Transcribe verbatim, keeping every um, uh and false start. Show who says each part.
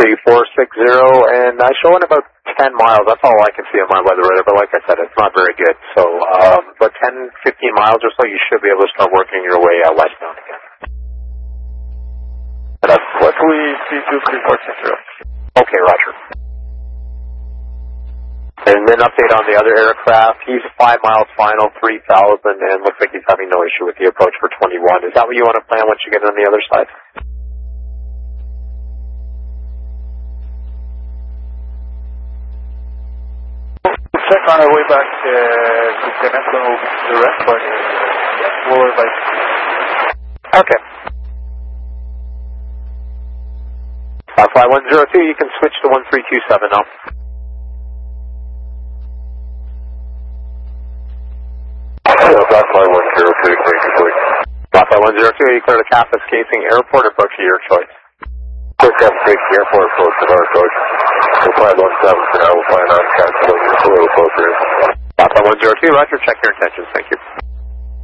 Speaker 1: three four six zero, and I show in about ten miles. That's all I can see on my weather radar, but like I said, it's not very good. So, um, but ten, fifteen miles or so, you should be able to start working your way uh, westbound again.
Speaker 2: That's Wesley C two three four six zero.
Speaker 1: Okay, roger. And then update on the other aircraft. He's five miles final, three thousand, and looks like he's having no issue with the approach for twenty-one. Is that what you want to plan once you get on the other side?
Speaker 2: Check on our way back uh, to Canessa direct, but yeah, we'll like.
Speaker 1: Okay. Uh, fly one zero two, you can switch to one three two seven now.
Speaker 2: Black fly one zero two, clear to choice.
Speaker 1: Black fly one zero two, you clear to Campus Casing Airport, approach to your choice.
Speaker 2: Clear Campus Casing Airport, approach to our choice. We'll fly one seven for now, we'll fly on cancel a little closer.
Speaker 1: Black fly one zero two, roger, check your intentions, thank you.